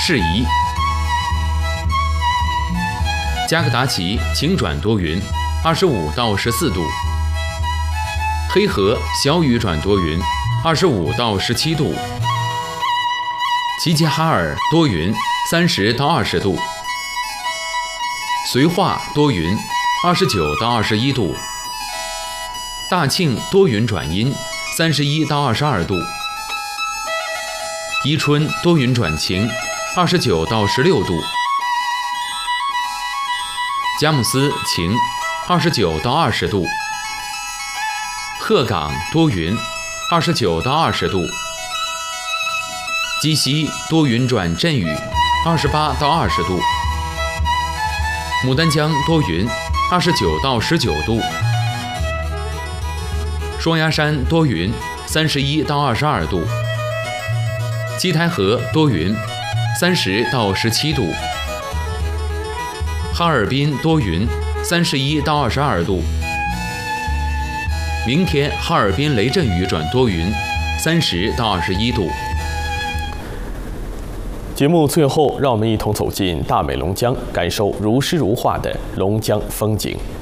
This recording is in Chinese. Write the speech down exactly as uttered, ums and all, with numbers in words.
适宜。加格达奇晴转多云，二十五到十四度。黑河小雨转多云，二十五到十七度。齐齐哈尔多云，三十到二十度。绥化多云，二十九到二十一度。大庆多云转阴，三十一到二十二度。伊春多云转晴，二十九到十六度。佳木斯晴，二十九到二十度。鹤岗多云，二十九到二十度。鸡西多云转阵雨，二十八到二十度。牡丹江多云，二十九到十九度。双鸭山多云，三十一到二十二度。七台河多云，三十到十七度。哈尔滨多云，三十一到二十二度。明天哈尔滨雷阵雨转多云，三十到二十一度。 节目最后，让我们一同走进大美龙江，感受如诗如画的龙江风景。